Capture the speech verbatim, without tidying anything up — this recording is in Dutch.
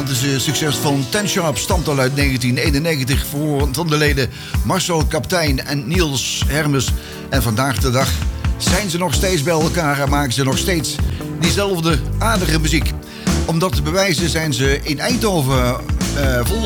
gigantische succes van Ten Sharp stamt al uit negentien eenennegentig voor van de leden Marcel Kaptein en Niels Hermes. En vandaag de dag zijn ze nog steeds bij elkaar en maken ze nog steeds diezelfde aardige muziek. Om dat te bewijzen zijn ze in Eindhoven uh, vol